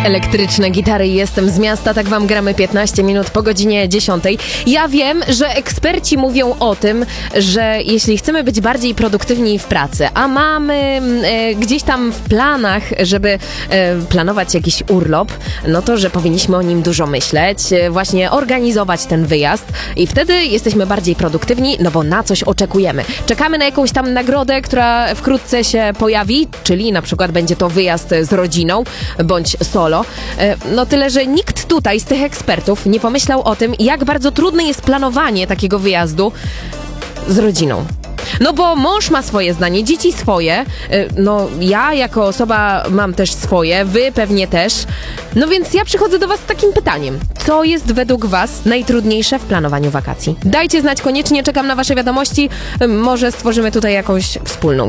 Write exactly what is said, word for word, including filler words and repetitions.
Elektryczne gitary i Jestem z miasta, tak wam gramy piętnaście minut po godzinie dziesiątej. Ja wiem, że eksperci mówią o tym, że jeśli chcemy być bardziej produktywni w pracy, a mamy e, gdzieś tam w planach, żeby e, planować jakiś urlop, no to, że powinniśmy o nim dużo myśleć, e, właśnie organizować ten wyjazd i wtedy jesteśmy bardziej produktywni, no bo na coś oczekujemy. Czekamy na jakąś tam nagrodę, która wkrótce się pojawi, czyli na przykład będzie to wyjazd z rodziną, bądź solo. No tyle, że nikt tutaj z tych ekspertów nie pomyślał o tym, jak bardzo trudne jest planowanie takiego wyjazdu z rodziną. No bo mąż ma swoje zdanie, dzieci swoje, no ja jako osoba mam też swoje, wy pewnie też. No więc ja przychodzę do was z takim pytaniem. Co jest według was najtrudniejsze w planowaniu wakacji? Dajcie znać koniecznie, czekam na wasze wiadomości. Może stworzymy tutaj jakąś wspólną